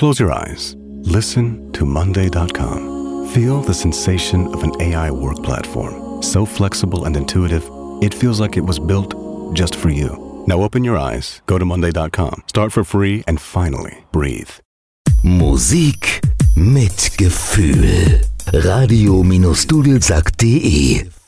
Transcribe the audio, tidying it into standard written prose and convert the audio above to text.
Close your eyes. Listen to Monday.com. Feel the sensation of an AI work platform. So flexible and intuitive, it feels like it was built just for you. Now open your eyes, go to Monday.com, start for free and finally breathe. Musik mit Gefühl. Radio-Dudelsack.de